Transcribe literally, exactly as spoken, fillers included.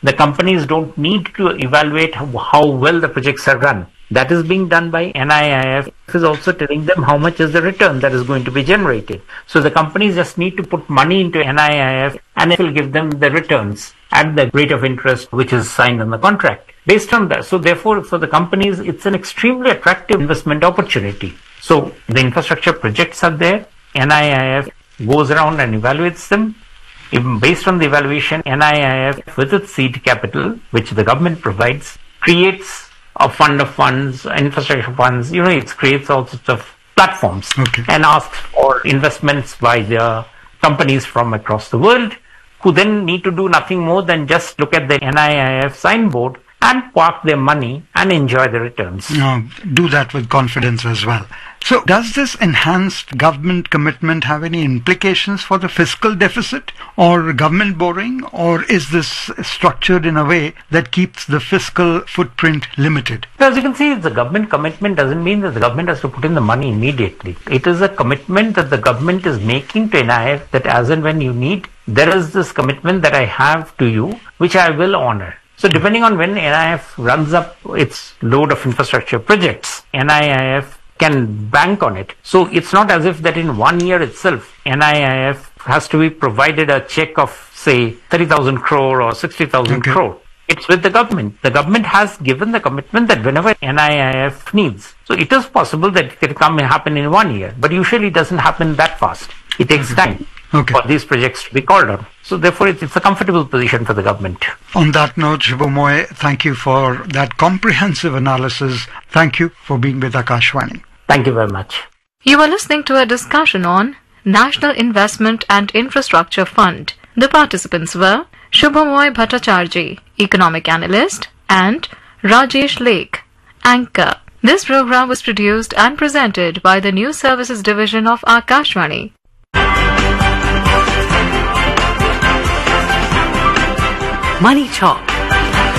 The companies don't need to evaluate how, how well the projects are run. That is being done by N I I F. It is also telling them how much is the return that is going to be generated. So the companies just need to put money into N I I F and it will give them the returns at the rate of interest which is signed in the contract. Based on that, so therefore for the companies, it's an extremely attractive investment opportunity. So the infrastructure projects are there. N I I F goes around and evaluates them. Even based on the evaluation, N I I F with its seed capital, which the government provides, creates a fund of funds, infrastructure funds, you know, it creates all sorts of platforms okay. and asks for investments by the companies from across the world who then need to do nothing more than just look at the N I I F signboard and park their money and enjoy the returns. No, do that with confidence as well. So does this enhanced government commitment have any implications for the fiscal deficit or government borrowing, or is this structured in a way that keeps the fiscal footprint limited? As you can see, the government commitment doesn't mean that the government has to put in the money immediately. It is a commitment that the government is making to N I I F that as and when you need, there is this commitment that I have to you, which I will honor. So depending on when N I I F runs up its load of infrastructure projects, N I I F can bank on it. So it's not as if that in one year itself, N I I F has to be provided a check of, say, thirty thousand crore or sixty thousand okay. crore. It's with the government. The government has given the commitment that whenever N I I F needs. So it is possible that it can come and happen in one year, but usually it doesn't happen that fast. It takes time okay. for these projects to be called on. So therefore, it's, it's a comfortable position for the government. On that note, Shibu Moy, thank you for that comprehensive analysis. Thank you for being with Akashvani. Thank you very much. You are listening to a discussion on National Investment and Infrastructure Fund. The participants were Shubhamoy Bhattacharjee, Economic Analyst, and Rajesh Lake, Anchor. This program was produced and presented by the News Services Division of Akashvani. Money Talk.